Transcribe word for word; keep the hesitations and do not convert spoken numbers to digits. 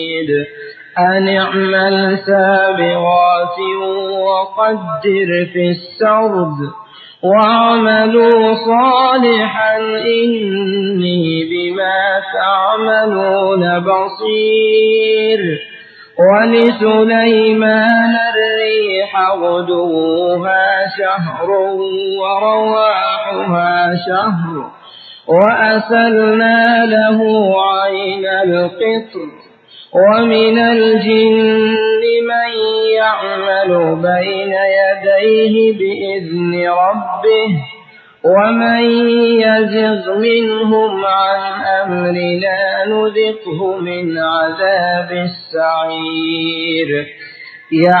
أن اعمل سابغات وقدر في السرد واعملوا صالحا إني بما تعملون بصير. ولسليمان الريح غدوها شهر ورواحها شهر وأسلنا له عين القطر. ومن الجن من يعمل بين يديه بإذن ربه ومن يزغ منهم عن أمرنا نذقه من عذاب السعير.